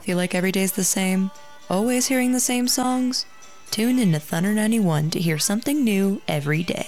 Feel like every day's the same? Always hearing the same songs? Tune in to Thunder 91 to hear something new every day.